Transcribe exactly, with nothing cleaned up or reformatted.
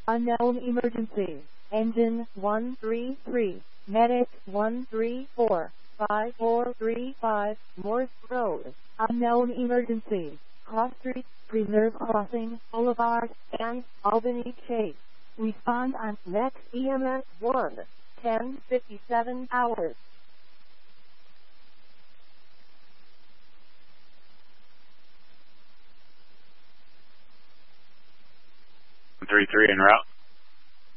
Unknown emergency. Engine one three three. Medic one three four. five four three five. Morse Road. Unknown emergency. Cross Street, Preserve Crossing, Boulevard, and Albany Chase. Respond on next E M S one. ten fifty-seven hours. three three en route.